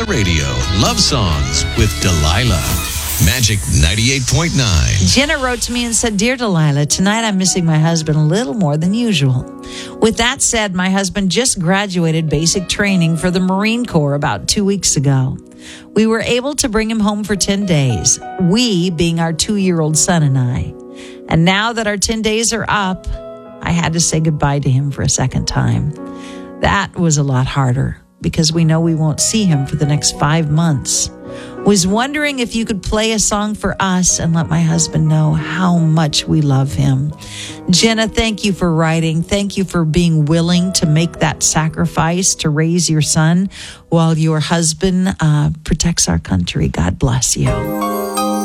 radio. Love Songs with Delilah. Magic 98.9. Jenna wrote to me and said, "Dear Delilah, tonight I'm missing my husband a little more than usual. With that said, my husband just graduated basic training for the Marine Corps about 2 weeks ago. We were able to bring him home for 10 days, we being our 2-year-old son and I. And now that our 10 days are up, I had to say goodbye to him for a second time. That was a lot harder because we know we won't see him for the next 5 months. Was wondering if you could play a song for us and let my husband know how much we love him." Jenna, thank you for writing. Thank you for being willing to make that sacrifice to raise your son while your husband protects our country. God bless you.